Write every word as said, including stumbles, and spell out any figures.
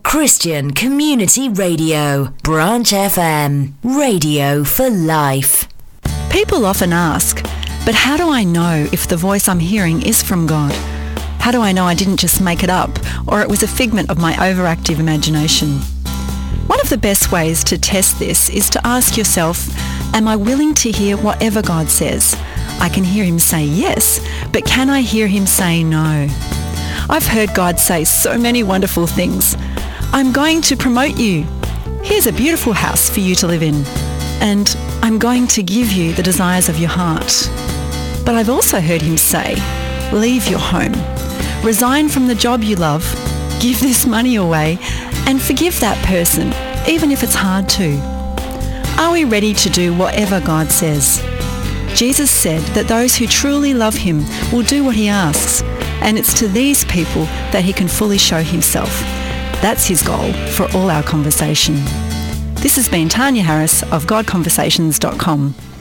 Christian Community Radio, Branch F M, radio for life. People often ask, but how do I know if the voice I'm hearing is from God? How do I know I didn't just make it up, or it was a figment of my overactive imagination? One of the best ways to test this is to ask yourself, am I willing to hear whatever God says? I can hear him say yes, but can I hear him say no? I've heard God say so many wonderful things. I'm going to promote you. Here's a beautiful house for you to live in. And I'm going to give you the desires of your heart. But I've also heard him say, leave your home, resign from the job you love, give this money away, and forgive that person, even if it's hard to. Are we ready to do whatever God says? Jesus said that those who truly love him will do what he asks, and it's to these people that he can fully show himself. That's his goal for all our conversation. This has been Tanya Harris of God Conversations dot com.